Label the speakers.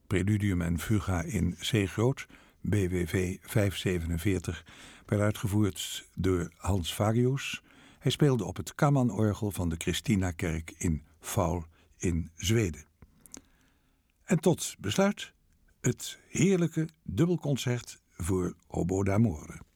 Speaker 1: Preludium en Fuga in C groot, BWV 547, werd uitgevoerd door Hans Farius. Hij speelde op het Kammanorgel van de Christinakerk in Faul in Zweden. En tot besluit het heerlijke dubbelconcert voor Oboe d'amore.